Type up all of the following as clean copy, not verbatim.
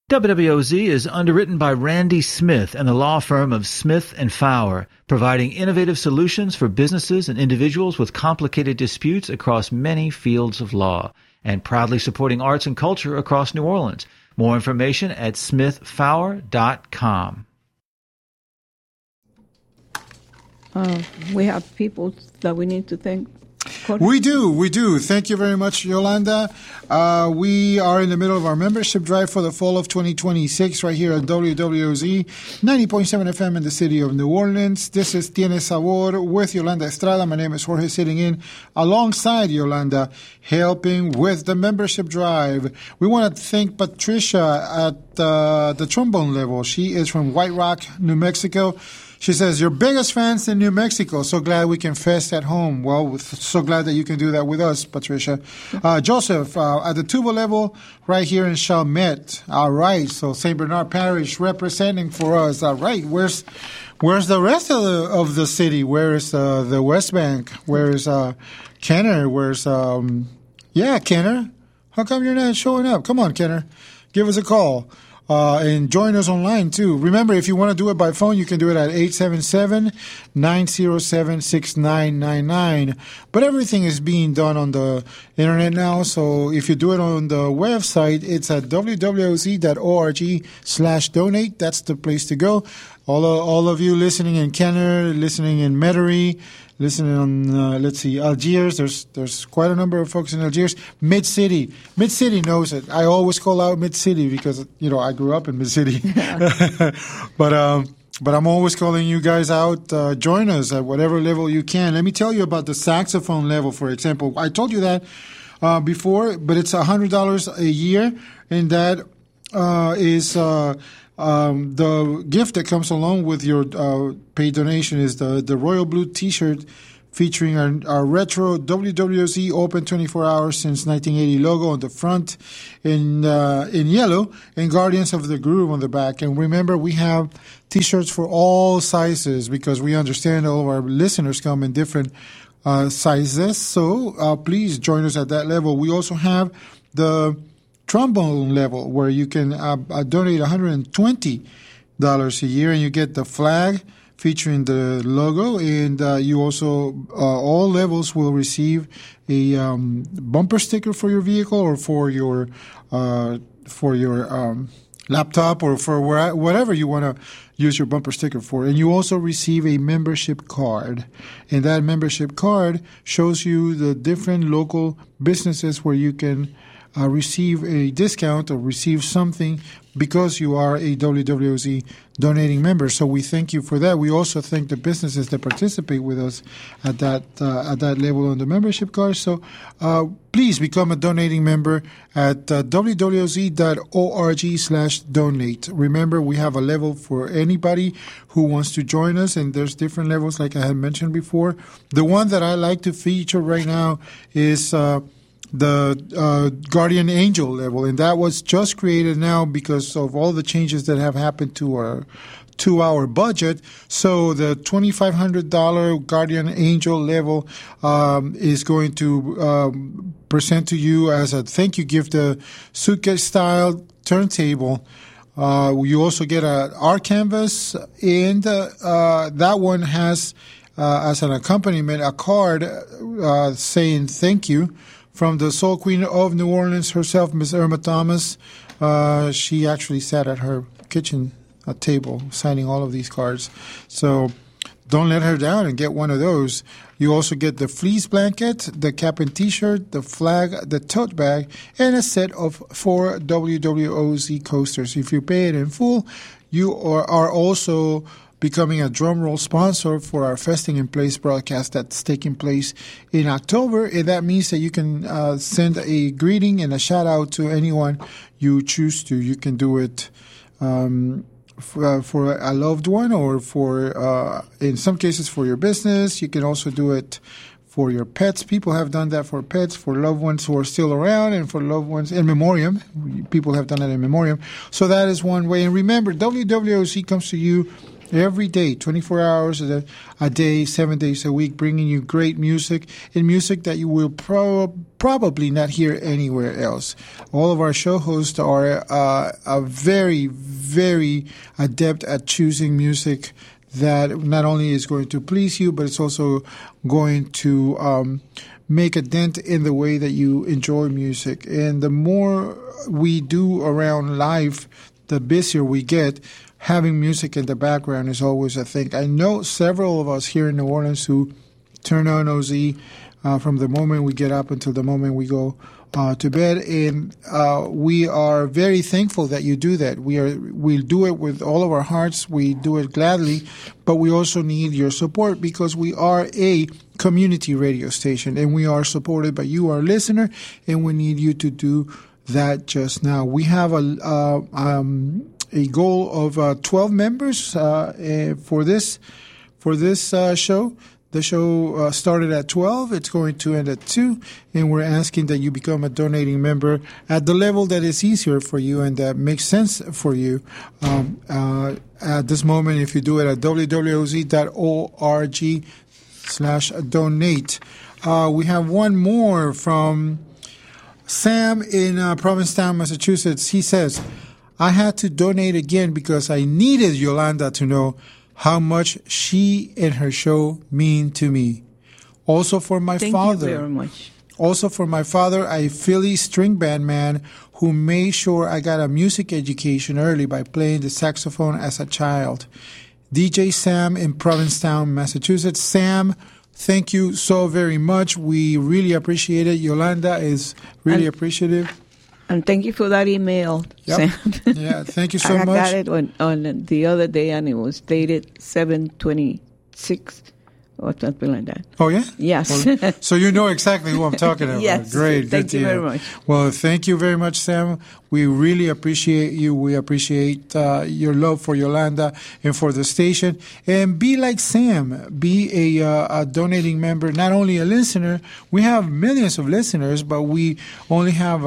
WWOZ is underwritten by Randy Smith and the law firm of Smith & Fowler, providing innovative solutions for businesses and individuals with complicated disputes across many fields of law, and proudly supporting arts and culture across New Orleans. More information at smithfowler.com. We have people that we need to thank. We do. Thank you very much, Yolanda. We are in the middle of our membership drive for the fall of 2026 right here at WWOZ 90.7 FM in the city of New Orleans. This is Tiene Sabor with Yolanda Estrada. My name is Jorge, sitting in alongside Yolanda, helping with the membership drive. We want to thank Patricia at the trombone level. She is from White Rock, New Mexico. She says, your biggest fans in New Mexico. So glad we can fest at home. Well, so glad that you can do that with us, Patricia. Joseph, at the tuba level, right here in Chalmette. All right. So St. Bernard Parish representing for us. All right. Where's the rest of the city? Where is the West Bank? Where is Kenner? Where's Kenner? How come you're not showing up? Come on, Kenner. Give us a call. And join us online, too. Remember, if you want to do it by phone, you can do it at 877-907-6999. But everything is being done on the Internet now, so if you do it on the website, it's at www.org/donate. That's the place to go. All of you listening in Kenner, listening in Metairie, listening on, Algiers. There's quite a number of folks in Algiers. Mid-City knows it. I always call out Mid-City because, I grew up in Mid-City. But I'm always calling you guys out. Join us at whatever level you can. Let me tell you about the saxophone level, for example. I told you that before, but it's $100 a year, and that is the gift that comes along with your paid donation is the Royal Blue T-shirt featuring our retro WWOZ open 24 hours since 1980 logo on the front in yellow and Guardians of the Groove on the back. And remember, we have T-shirts for all sizes because we understand all of our listeners come in different sizes. So please join us at that level. We also have the trombone level where you can donate $120 a year and you get the flag featuring the logo, and you also all levels will receive a bumper sticker for your vehicle or for your laptop or for whatever you want to use your bumper sticker for. And you also receive a membership card, and that membership card shows you the different local businesses where you can receive a discount or receive something because you are a WWOZ donating member. So we thank you for that. We also thank the businesses that participate with us at that level on the membership card. So please become a donating member at www.org/donate. Remember, we have a level for anybody who wants to join us, and there's different levels like I had mentioned before. The one that I like to feature right now is the Guardian Angel level, and that was just created now because of all the changes that have happened to our budget. So the $2,500 Guardian Angel level is going to present to you as a thank you gift a suitcase style turntable. You also get an art canvas, and that one has as an accompaniment a card saying thank you from the Soul Queen of New Orleans herself, Miss Irma Thomas. She actually sat at her kitchen table signing all of these cards. So don't let her down and get one of those. You also get the fleece blanket, the cap and T-shirt, the flag, the tote bag, and a set of 4 WWOZ coasters. If you pay it in full, you are also becoming a drum roll sponsor for our Festing in Place broadcast that's taking place in October. And that means that you can send a greeting and a shout out to anyone you choose to. You can do it for a loved one or for, in some cases, for your business. You can also do it for your pets. People have done that for pets, for loved ones who are still around, and for loved ones in memoriam. People have done it in memoriam. So that is one way. And remember, WWOC comes to you every day, 24 hours a day, 7 days a week, bringing you great music and music that you will probably not hear anywhere else. All of our show hosts are very, very adept at choosing music that not only is going to please you, but it's also going to make a dent in the way that you enjoy music. And the more we do around life, the busier we get. Having music in the background is always a thing. I know several of us here in New Orleans who turn on OZ from the moment we get up until the moment we go to bed, and we are very thankful that you do that. We do it with all of our hearts. We do it gladly, but we also need your support because we are a community radio station, and we are supported by you, our listener, and we need you to do that just now. We have a goal of 12 members for this show. The show started at 12. It's going to end at 2. And we're asking that you become a donating member at the level that is easier for you and that makes sense for you. At this moment, if you do it at www.org/donate. We have one more from Sam in Provincetown, Massachusetts. He says, I had to donate again because I needed Yolanda to know how much she and her show mean to me. Also for my father. Thank you very much. Also for my father, a Philly string band man who made sure I got a music education early by playing the saxophone as a child. DJ Sam in Provincetown, Massachusetts. Sam, thank you so very much. We really appreciate it. Yolanda is really appreciative. And thank you for that email, Yep. Sam. Yeah, thank you so much. I got it on the other day, and it was dated 7/26 or something like that. Oh, yeah? Yes. Well, so you know exactly who I'm talking about. Yes. Great. Thank you very much. Well, thank you very much, Sam. We really appreciate you. We appreciate your love for Yolanda and for the station. And be like Sam. Be a donating member, not only a listener. We have millions of listeners, but we only have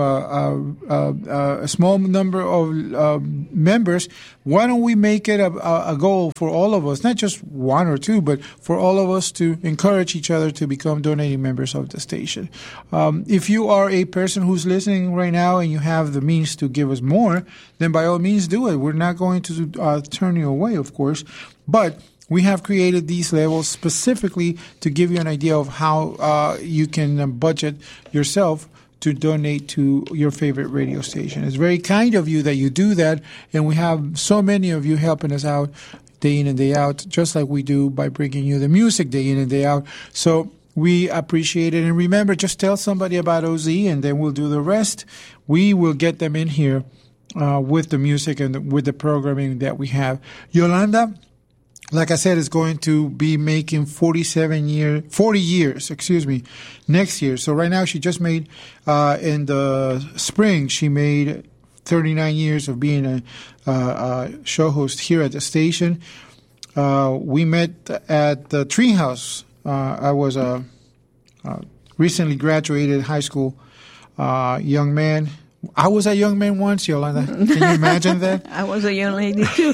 a small number of members. Why don't we make it a goal for all of us, not just one or two, but for all of us to encourage each other to become donating members of the station. If you are a person who's listening right now and you have the means to give us more, then by all means do it. We're not going to turn you away, of course, but we have created these levels specifically to give you an idea of how you can budget yourself to donate to your favorite radio station. It's very kind of you that you do that, and we have so many of you helping us out day in and day out, just like we do by bringing you the music day in and day out. So we appreciate it. And remember, just tell somebody about OZ, and then we'll do the rest. We will get them in here with the music and with the programming that we have. Yolanda, like I said, is going to be making 40 years, next year. So right now she just made, in the spring, she made 39 years of being a show host here at the station. We met at the Treehouse. I was a recently graduated high school young man. I was a young man once, Yolanda. Can you imagine that? I was a young lady too.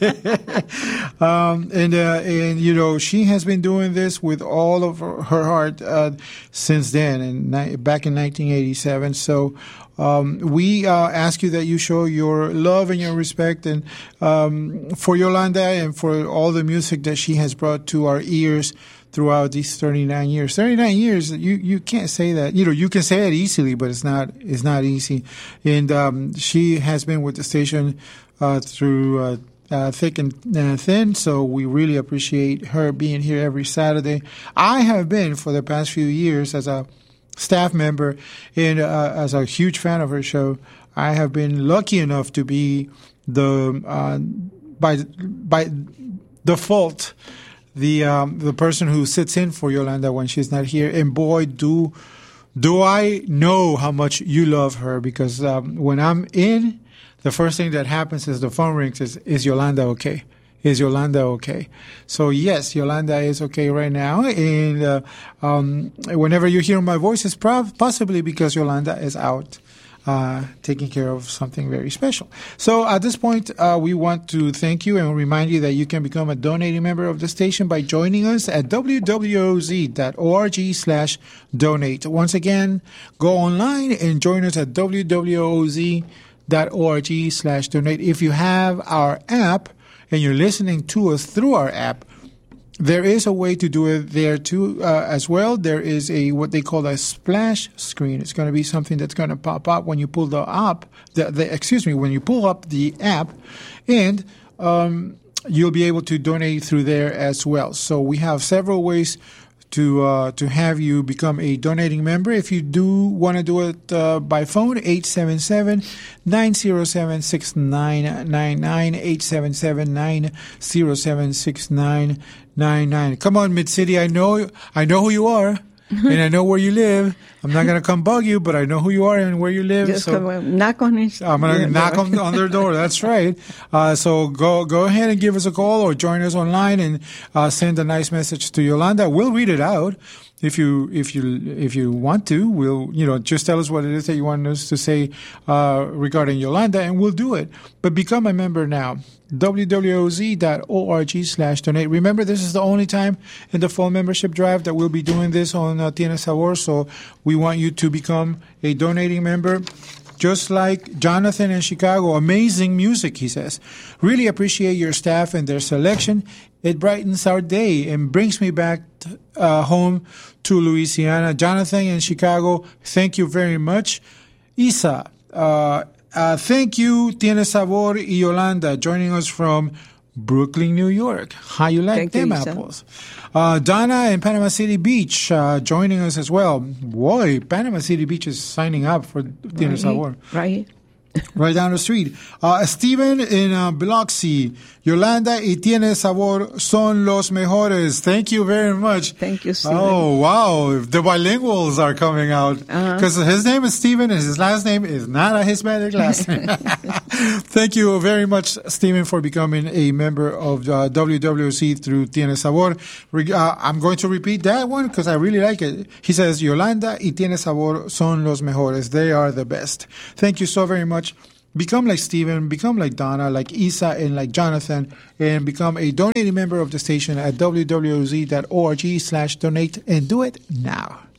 And you know, she has been doing this with all of her heart since then, and back in 1987. So we ask you that you show your love and your respect and for Yolanda and for all the music that she has brought to our ears throughout these 39 years. 39 years, you can't say that. You know, you can say it easily, but it's not easy. And she has been with the station through thick and thin, so we really appreciate her being here every Saturday. I have been for the past few years as a staff member and as a huge fan of her show. I have been lucky enough to be by default the person who sits in for Yolanda when she's not here. And boy, do I know how much you love her, because when I'm in, the first thing that happens is the phone rings. Is Yolanda okay? Is Yolanda okay? So yes, Yolanda is okay right now. And whenever you hear my voice, it's possibly because Yolanda is out taking care of something very special. So at this point, we want to thank you and remind you that you can become a donating member of the station by joining us at wwoz.org/donate. Once again, go online and join us at wwoz.org/donate. If you have our app and you're listening to us through our app, there is a way to do it there too as well. There is what they call a splash screen. It's going to be something that's going to pop up when you pull when you pull up the app, and you'll be able to donate through there as well. So we have several ways to have you become a donating member. If you do want to do it by phone, 877-907-6999, 877-907-6999. Come on, Mid-City, I know who you are. And I know where you live. I'm not going to come bug you, but I know who you are and where you live. Just come knock on his I'm going to knock on their door. That's right. So go ahead and give us a call or join us online and send a nice message to Yolanda. We'll read it out. If you want to, we'll, just tell us what it is that you want us to say regarding Yolanda, and we'll do it. But become a member now. wwoz.org/donate. Remember, this is the only time in the fall membership drive that we'll be doing this on Tiene Sabor, so we want you to become a donating member. Just like Jonathan in Chicago, amazing music, he says. Really appreciate your staff and their selection. It brightens our day and brings me back home to Louisiana. Jonathan in Chicago, thank you very much. Isa, thank you, Tiene Sabor y Yolanda, joining us from Brooklyn, New York. How you like them apples? Donna in Panama City Beach joining us as well. Boy, Panama City Beach is signing up for Tiene Sabor. Right. Right down the street. Steven in Biloxi. Yolanda y Tiene Sabor son los mejores. Thank you very much. Thank you, Steven. Oh, wow. The bilinguals are coming out. Because his name is Steven and his last name is not a Hispanic last name. Thank you very much, Steven, for becoming a member of WWC through Tiene Sabor. I'm going to repeat that one because I really like it. He says, Yolanda y Tiene Sabor son los mejores. They are the best. Thank you so very much. Become like Steven, become like Donna, like Isa, and like Jonathan, and become a donating member of the station at wwoz.org/donate, and do it now.